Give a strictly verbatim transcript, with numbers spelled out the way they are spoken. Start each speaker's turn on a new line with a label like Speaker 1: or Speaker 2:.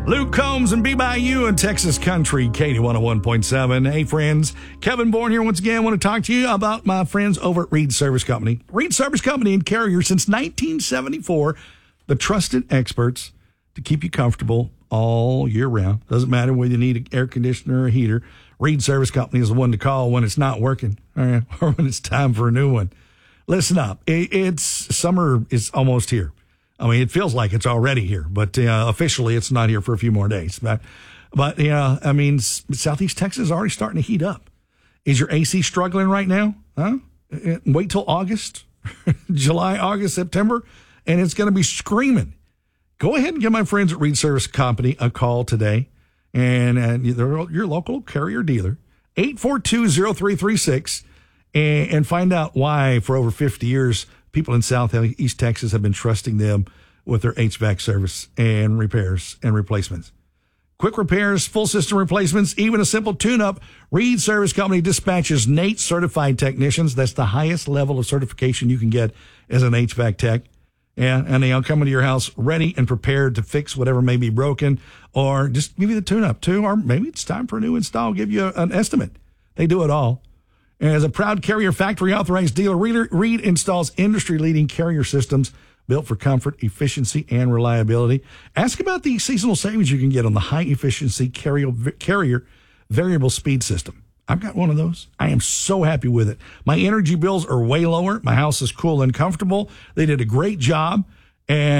Speaker 1: Luke Combs and Be By You in Texas Country, Katie one oh one point seven. Hey, friends. Kevin Bourne here once again. I want to talk to you about my friends over at Reed Service Company. Reed Service Company and Carrier since nineteen seventy-four. The trusted experts to keep you comfortable all year round. Doesn't matter whether you need an air conditioner or a heater. Reed Service Company is the one to call when it's not working, all right, or when it's time for a new one. Listen up. It's summer is almost here. I mean, it feels like it's already here, but uh, officially it's not here for a few more days. But, but yeah, I mean, Southeast Texas is already starting to heat up. Is your A C struggling right now? Huh? Wait till August, July, August, September, and it's going to be screaming. Go ahead and give my friends at Reed Service Company a call today, and, and they're your local Carrier dealer, eight four two, oh three three six, and, and find out why for over fifty years, people in Southeast Texas have been trusting them with their H V A C service and repairs and replacements. Quick repairs, full system replacements, even a simple tune-up. Reed Service Company dispatches N A T E certified technicians. That's the highest level of certification you can get as an H V A C tech. Yeah, and they'll come into your house ready and prepared to fix whatever may be broken or just give you the tune-up too, or maybe it's time for a new install, give you a, an estimate. They do it all. As a proud Carrier factory authorized dealer, Reed, Reed installs industry-leading Carrier systems built for comfort, efficiency, and reliability. Ask about the seasonal savings you can get on the high-efficiency Carrier, Carrier variable speed system. I've got one of those. I am so happy with it. My energy bills are way lower. My house is cool and comfortable. They did a great job. And